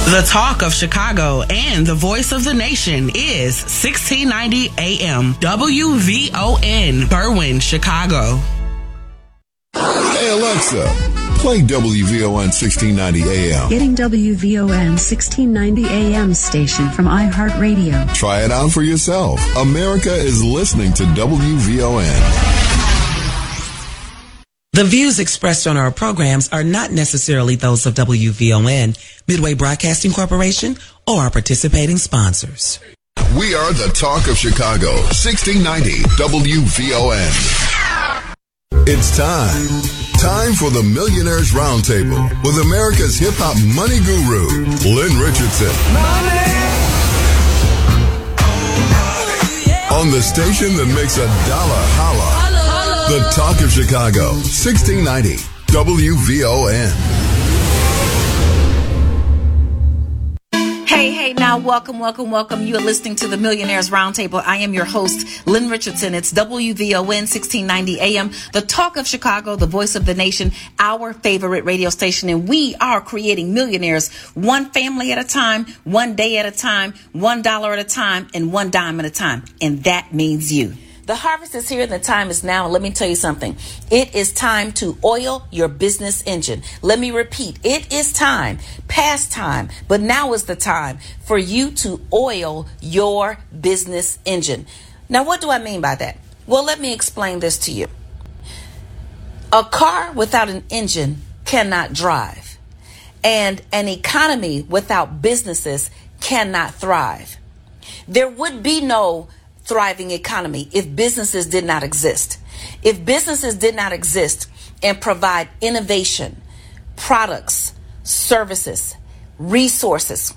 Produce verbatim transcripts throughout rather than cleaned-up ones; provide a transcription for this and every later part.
The talk of Chicago and the voice of the nation is sixteen ninety A M W V O N, Berwyn, Chicago. Hey Alexa, play W V O N sixteen ninety A M. Getting W V O N sixteen ninety A M station from iHeartRadio. Try it out for yourself. America is listening to W V O N. The views expressed on our programs are not necessarily those of W V O N, Midway Broadcasting Corporation, or our participating sponsors. We are the talk of Chicago, sixteen ninety W V O N. It's time. Time for the Millionaires Roundtable with America's hip-hop money guru, Lynn Richardson. Money. On the station that makes a dollar holla. The Talk of Chicago, sixteen ninety W V O N. Hey, hey, now welcome, welcome, welcome. You are listening to the Millionaires Roundtable. I am your host, Lynn Richardson. It's W V O N sixteen ninety A M, the Talk of Chicago, the voice of the nation, our favorite radio station. And we are creating millionaires one family at a time, one day at a time, one dollar at a time, and one dime at a time. And that means you. The harvest is here and the time is now. Let me tell you something. It is time to oil your business engine. Let me repeat. It is time, past time, but now is the time for you to oil your business engine. Now, what do I mean by that? Well, let me explain this to you. A car without an engine cannot drive, and an economy without businesses cannot thrive. There would be no thriving economy if businesses did not exist. If businesses did not exist and provide innovation, products, services, resources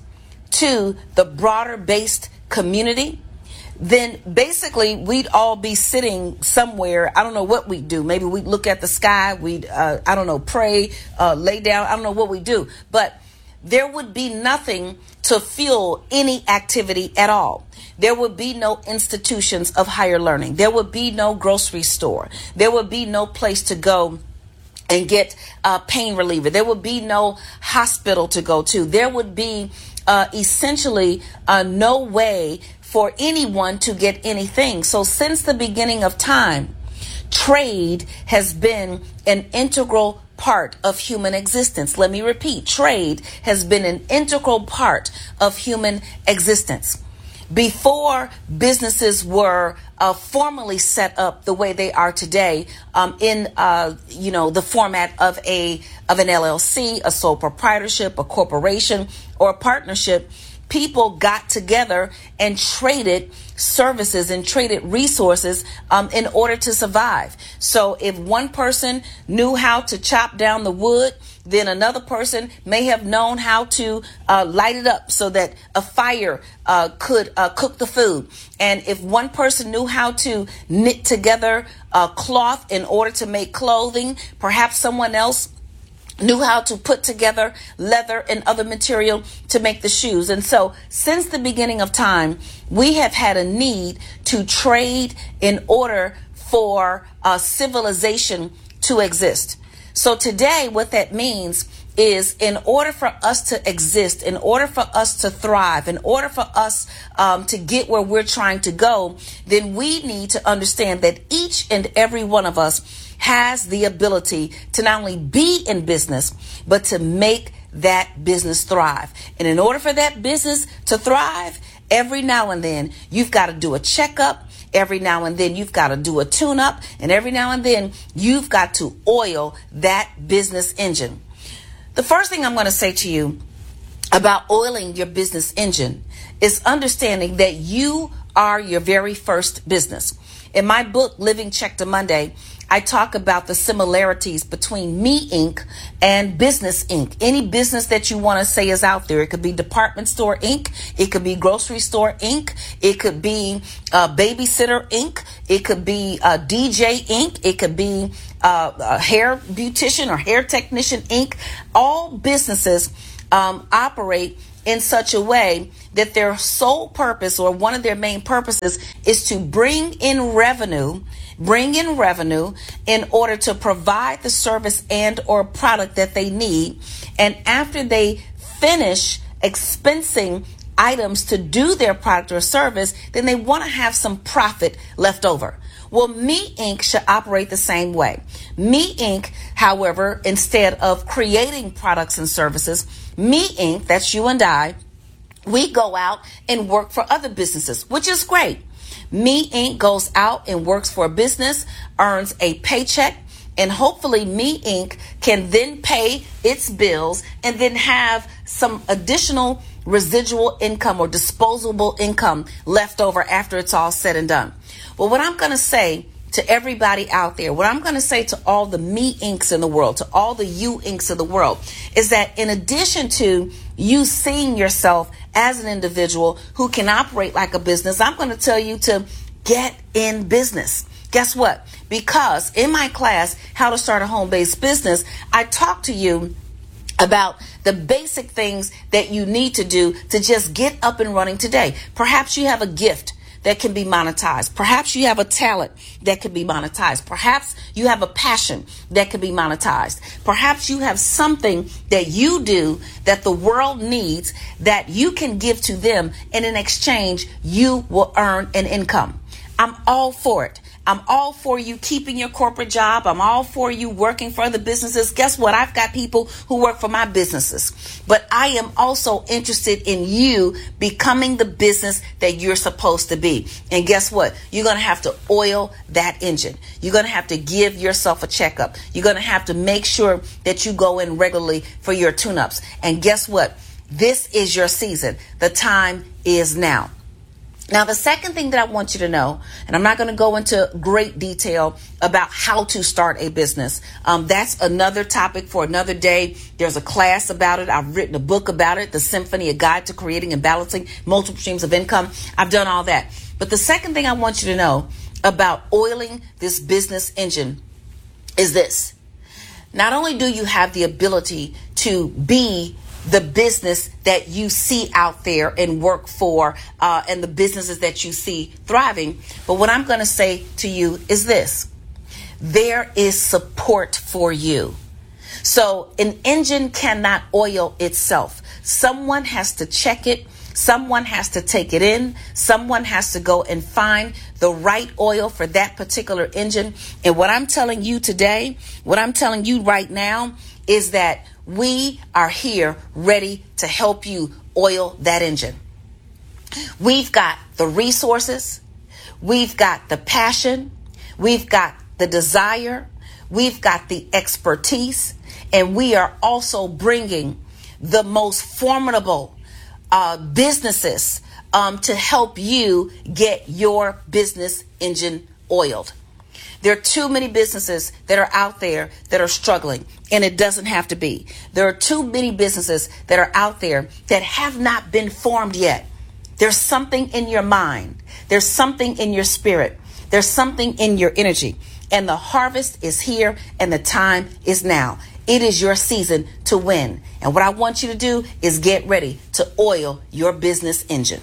to the broader based community, then basically we'd all be sitting somewhere. I don't know what we'd do. Maybe we'd look at the sky. We'd, uh, I don't know, pray, uh, lay down. I don't know what we do, but there would be nothing to fuel any activity at all. There would be no institutions of higher learning. There would be no grocery store. There would be no place to go and get uh, pain reliever. There would be no hospital to go to. There would be uh, essentially uh, no way for anyone to get anything. So since the beginning of time, trade has been an integral part of human existence. Let me repeat, trade has been an integral part of human existence. Before businesses were uh, formally set up the way they are today, um, in uh, you know the format of a of an L L C, a sole proprietorship, a corporation, or a partnership, people got together and traded services and traded resources um, in order to survive. So if one person knew how to chop down the wood, then another person may have known how to uh, light it up so that a fire uh, could uh, cook the food. And if one person knew how to knit together a cloth in order to make clothing, perhaps someone else knew how to put together leather and other material to make the shoes. And so since the beginning of time, we have had a need to trade in order for uh, civilization to exist. So today, what that means is in order for us to exist, in order for us to thrive, in order for us um, to get where we're trying to go, then we need to understand that each and every one of us has the ability to not only be in business, but to make that business thrive. And in order for that business to thrive, every now and then you've got to do a checkup. Every now and then you've got to do a tune-up, and every now and then you've got to oil that business engine. The first thing I'm going to say to you about oiling your business engine is understanding that you are your very first business. In my book, Living Check to Monday, I talk about the similarities between Me Incorporated and Business Incorporated. Any business that you want to say is out there. It could be Department Store Incorporated. It could be Grocery Store Incorporated. It could be uh, Babysitter Incorporated. It could be uh, D J Incorporated. It could be uh, a hair beautician or hair technician Incorporated. All businesses um, operate in such a way that their sole purpose, or one of their main purposes, is to bring in revenue, bring in revenue in order to provide the service and or product that they need. And after they finish expensing items to do their product or service, then they want to have some profit left over. Well, Me Incorporated should operate the same way. Me Incorporated, however, instead of creating products and services, Me Incorporated, that's you and I, we go out and work for other businesses, which is great. Me Incorporated goes out and works for a business, earns a paycheck, and hopefully Me Incorporated can then pay its bills and then have some additional residual income or disposable income left over after it's all said and done. Well, what I'm going to say to everybody out there, what I'm going to say to all the Me Incs in the world, to all the You Incs of the world, is that in addition to you seeing yourself as an individual who can operate like a business, I'm going to tell you to get in business. Guess what? Because in my class, How to Start a Home-Based Business, I talk to you about the basic things that you need to do to just get up and running today. Perhaps you have a gift that can be monetized. Perhaps you have a talent that can be monetized. Perhaps you have a passion that can be monetized. Perhaps you have something that you do that the world needs that you can give to them, and in exchange, you will earn an income. I'm all for it. I'm all for you keeping your corporate job. I'm all for you working for other businesses. Guess what? I've got people who work for my businesses. But I am also interested in you becoming the business that you're supposed to be. And guess what? You're going to have to oil that engine. You're going to have to give yourself a checkup. You're going to have to make sure that you go in regularly for your tune-ups. And guess what? This is your season. The time is now. Now, the second thing that I want you to know, and I'm not going to go into great detail about how to start a business. Um, that's another topic for another day. There's a class about it. I've written a book about it, The Symphony, A Guide to Creating and Balancing Multiple Streams of Income. I've done all that. But the second thing I want you to know about oiling this business engine is this. Not only do you have the ability to be the business that you see out there and work for, uh, and the businesses that you see thriving. But what I'm going to say to you is this. There is support for you. So an engine cannot oil itself. Someone has to check it. Someone has to take it in. Someone has to go and find the right oil for that particular engine. And what I'm telling you today, what I'm telling you right now is that we are here ready to help you oil that engine. We've got the resources. We've got the passion. We've got the desire. We've got the expertise. And we are also bringing the most formidable uh, businesses um, to help you get your business engine oiled. There are too many businesses that are out there that are struggling, and it doesn't have to be. There are too many businesses that are out there that have not been formed yet. There's something in your mind. There's something in your spirit. There's something in your energy. And the harvest is here, and the time is now. It is your season to win. And what I want you to do is get ready to oil your business engine.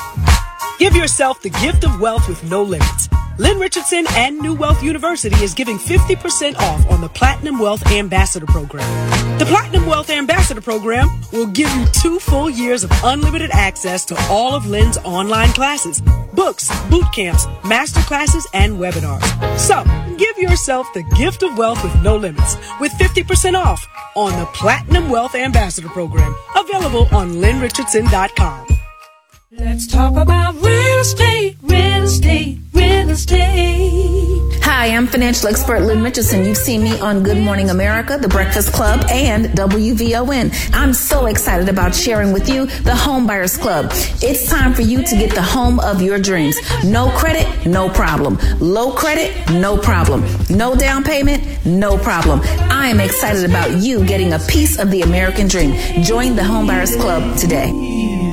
Give yourself the gift of wealth with no limits. Lynn Richardson and New Wealth University is giving fifty percent off on the Platinum Wealth Ambassador Program. The Platinum Wealth Ambassador Program will give you two full years of unlimited access to all of Lynn's online classes, books, boot camps, master classes, and webinars. So, give yourself the gift of wealth with no limits with fifty percent off on the Platinum Wealth Ambassador Program, available on lynn richardson dot com. Let's talk about real estate, real estate, real estate. Hi, I'm financial expert Lynn Richardson. You've seen me on Good Morning America, The Breakfast Club, and W V O N. I'm so excited about sharing with you the Home Buyers Club. It's time for you to get the home of your dreams. No credit, no problem. Low credit, no problem. No down payment, no problem. I am excited about you getting a piece of the American dream. Join the Home Buyers Club today.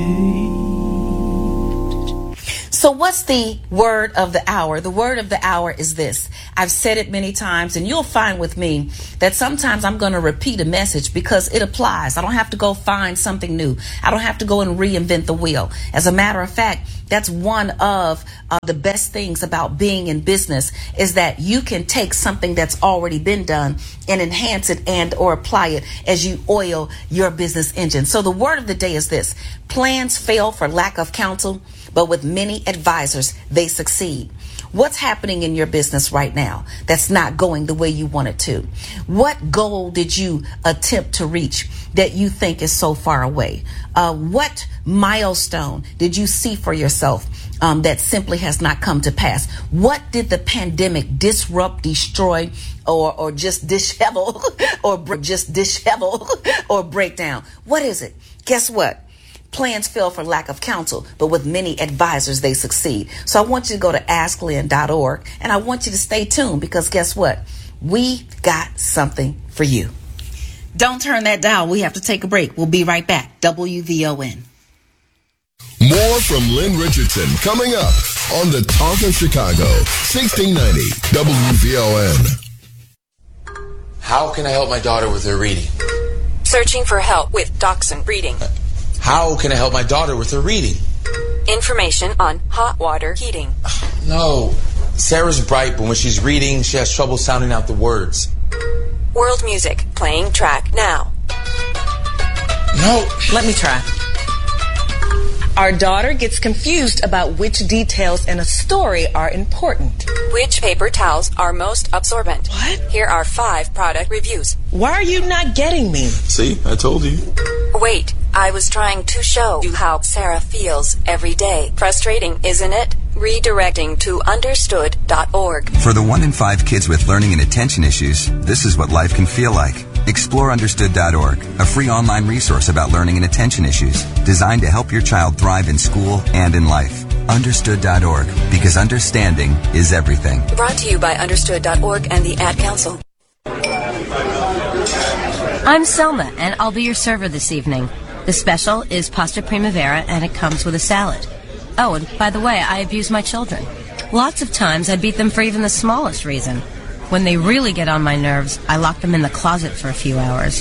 So what's the word of the hour? The word of the hour is this. I've said it many times, and you'll find with me that sometimes I'm going to repeat a message because it applies. I don't have to go find something new. I don't have to go and reinvent the wheel. As a matter of fact, that's one of uh, the best things about being in business is that you can take something that's already been done and enhance it and or apply it as you oil your business engine. So the word of the day is this: plans fail for lack of counsel, but with many advisors, they succeed. What's happening in your business right now that's not going the way you want it to? What goal did you attempt to reach that you think is so far away? Uh, what milestone did you see for yourself um, that simply has not come to pass? What did the pandemic disrupt, destroy, or or just dishevel, or br- just dishevel, or break down? What is it? Guess what? Plans fail for lack of counsel, but with many advisors, they succeed. So I want you to go to ask lynn dot org, and I want you to stay tuned, because guess what? We got something for you. Don't turn that dial. We have to take a break. We'll be right back. W V O N. More from Lynn Richardson coming up on the Talk of Chicago, sixteen ninety W V O N. How can I help my daughter with her reading? Searching for help with Dachshund Reading. How can I help my daughter with her reading? Information on hot water heating. No. Sarah's bright, but when she's reading, she has trouble sounding out the words. World music, playing track now. No. Let me try. Our daughter gets confused about which details in a story are important. Which paper towels are most absorbent? What? Here are five product reviews. Why are you not getting me? See, I told you. Wait, I was trying to show you how Sarah feels every day. Frustrating, isn't it? Redirecting to understood dot org. For the one in five kids with learning and attention issues, this is what life can feel like. Explore understood dot org, a free online resource about learning and attention issues, designed to help your child thrive in school and in life. understood dot org, because understanding is everything. Brought to you by understood dot org and the Ad Council. I'm Selma, and I'll be your server this evening. The special is pasta primavera, and it comes with a salad. Oh, and by the way, I abuse my children. Lots of times I beat them for even the smallest reason. When they really get on my nerves, I lock them in the closet for a few hours.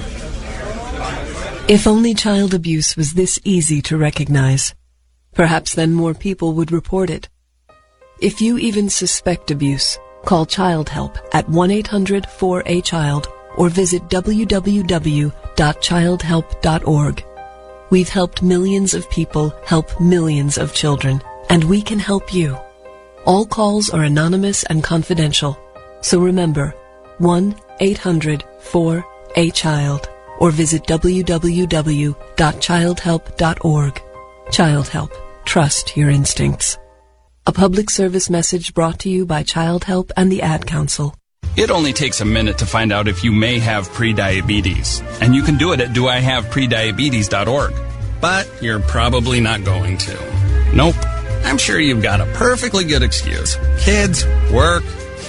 If only child abuse was this easy to recognize. Perhaps then more people would report it. If you even suspect abuse, call Child Help at one eight hundred four A child or visit w w w dot child help dot org. We've helped millions of people help millions of children, and we can help you. All calls are anonymous and confidential. So remember, one eight hundred four A child or visit w w w dot child help dot org. Child Help. Trust your instincts. A public service message brought to you by Child Help and the Ad Council. It only takes a minute to find out if you may have prediabetes, and you can do it at do I have prediabetes dot org. But you're probably not going to. Nope. I'm sure you've got a perfectly good excuse. Kids, work.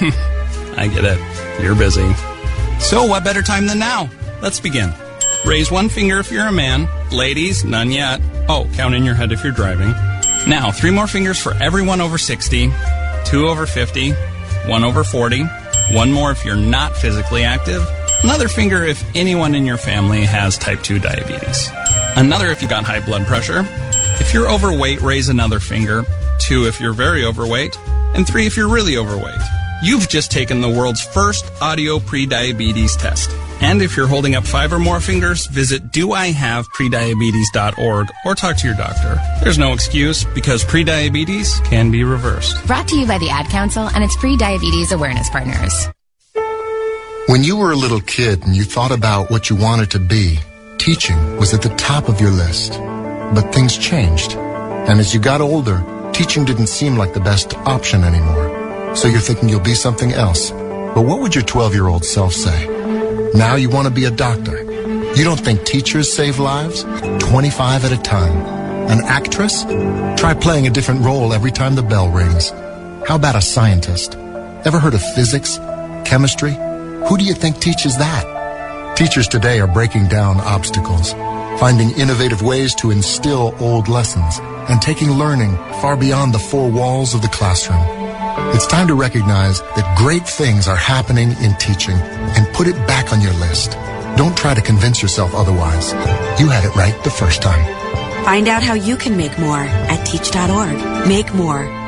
I get it. You're busy. So what better time than now? Let's begin. Raise one finger if you're a man. Ladies, none yet. Oh, count in your head if you're driving. Now, three more fingers for everyone over sixty, two over fifty, one over forty, one more if you're not physically active, another finger if anyone in your family has type two diabetes, another if you've got high blood pressure. If you're overweight, raise another finger, two if you're very overweight, and three if you're really overweight. You've just taken the world's first audio prediabetes test. And if you're holding up five or more fingers, visit do I have prediabetes dot org or talk to your doctor. There's no excuse, because prediabetes can be reversed. Brought to you by the Ad Council and its pre-diabetes awareness partners. When you were a little kid and you thought about what you wanted to be, teaching was at the top of your list. But things changed. And as you got older, teaching didn't seem like the best option anymore. So you're thinking you'll be something else. But what would your twelve-year-old self say? Now you want to be a doctor. You don't think teachers save lives? twenty-five at a time. An actress? Try playing a different role every time the bell rings. How about a scientist? Ever heard of physics? Chemistry? Who do you think teaches that? Teachers today are breaking down obstacles, finding innovative ways to instill old lessons, and taking learning far beyond the four walls of the classroom. It's time to recognize that great things are happening in teaching and put it back on your list. Don't try to convince yourself otherwise. You had it right the first time. Find out how you can make more at teach dot org. Make more.